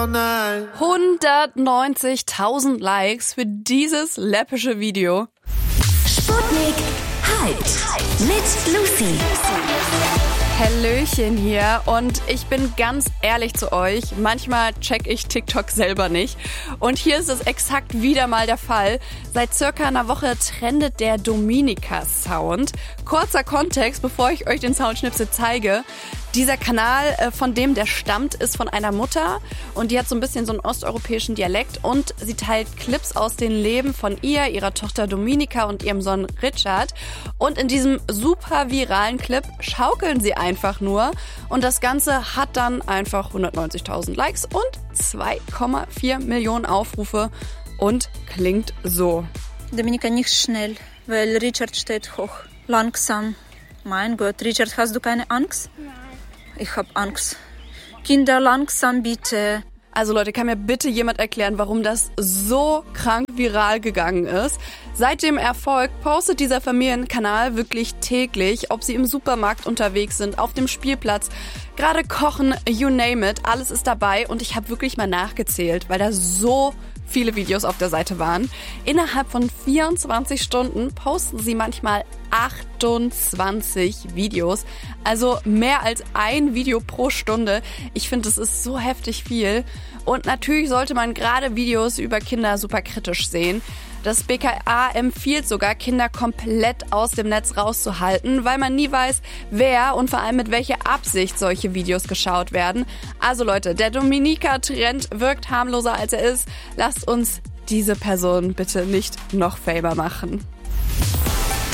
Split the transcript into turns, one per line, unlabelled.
190.000 Likes für dieses läppische Video.
Sputnik Hyped mit Lucy.
Hallöchen hier und ich bin ganz ehrlich zu euch, manchmal check ich TikTok selber nicht und hier ist es exakt wieder mal der Fall. Seit circa einer Woche trendet der Dominika-Sound. Kurzer Kontext, bevor ich euch den Soundschnipsel zeige. Dieser Kanal, von dem der stammt, ist von einer Mutter und die hat so ein bisschen so einen osteuropäischen Dialekt und sie teilt Clips aus dem Leben von ihr, ihrer Tochter Dominika und ihrem Sohn Richard. Und in diesem super viralen Clip schaukeln sie einfach nur und das Ganze hat dann einfach 190.000 Likes und 2,4 Millionen Aufrufe und klingt so.
Dominika, nicht schnell, weil Richard steht hoch. Langsam. Mein Gott, Richard, hast du keine Angst?
Nein.
Ich hab Angst. Kinder, langsam bitte.
Also Leute, kann mir bitte jemand erklären, warum das so krank viral gegangen ist? Seit dem Erfolg postet dieser Familienkanal wirklich täglich, ob sie im Supermarkt unterwegs sind, auf dem Spielplatz, gerade kochen, you name it, alles ist dabei und ich habe wirklich mal nachgezählt, weil da so viele Videos auf der Seite waren. Innerhalb von 24 Stunden posten sie manchmal 28 Videos, also mehr als ein Video pro Stunde. Ich finde, das ist so heftig viel. Und natürlich sollte man gerade Videos über Kinder super kritisch sehen. Das BKA empfiehlt sogar, Kinder komplett aus dem Netz rauszuhalten, weil man nie weiß, wer und vor allem mit welcher Absicht solche Videos geschaut werden. Also Leute, der Dominika-Trend wirkt harmloser als er ist. Lasst uns diese Person bitte nicht noch famer machen.